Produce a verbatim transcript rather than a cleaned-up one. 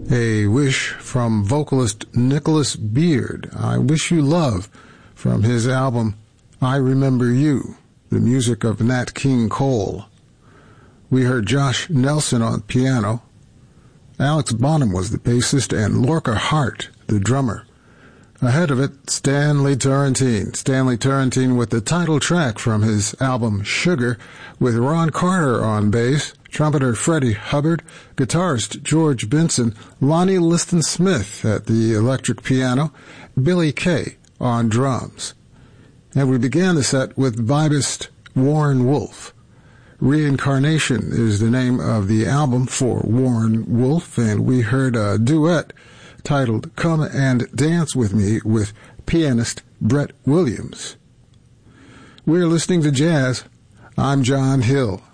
A Wish from vocalist Nicholas Beard. I Wish You Love from his album I Remember You, the music of Nat King Cole. We heard Josh Nelson on piano. Alex Bonham was the bassist and Lorca Hart, the drummer. Ahead of it, Stanley Turrentine. Stanley Turrentine with the title track from his album Sugar, with Ron Carter on bass, trumpeter Freddie Hubbard, guitarist George Benson, Lonnie Liston Smith at the electric piano, Billy Kay on drums. And we began the set with vibist Warren Wolf. Reincarnation is the name of the album for Warren Wolf, and we heard a duet titled Come and Dance With Me with pianist Brett Williams. We're listening to jazz. I'm John Hill.